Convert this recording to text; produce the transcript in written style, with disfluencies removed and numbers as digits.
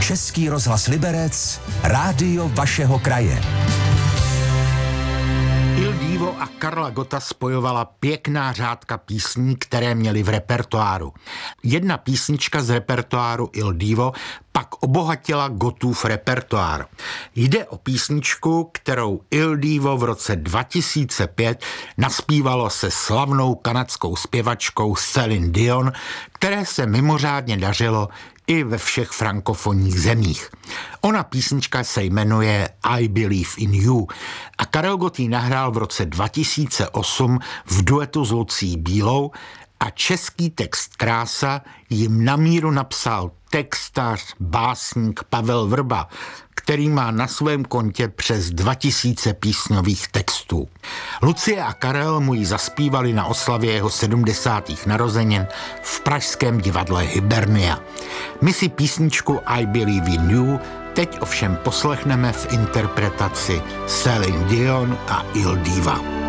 Český rozhlas Liberec, rádio vašeho kraje. Il Divo a Karla Gotta spojovala pěkná řádka písní, které měly v repertoáru. Jedna písnička z repertoáru Il Divo pak obohatila Gottův repertoár. Jde o písničku, kterou Il Divo v roce 2005 naspívalo se slavnou kanadskou zpěvačkou Céline Dion, které se mimořádně dařilo i ve všech frankofonních zemích. Ona písnička se jmenuje I Believe in You a Karel Gott ji nahrál v roce 2008 v duetu s Lucií Bílou a český text Krása jim na míru napsal textař, básník Pavel Vrba, který má na svém kontě přes 2000 písňových textů. Lucie a Karel mu ji zaspívali na oslavě jeho 70. narozenin v pražském divadle Hibernia. My si písničku I Believe in You teď ovšem poslechneme v interpretaci Céline Dion a Il Diva.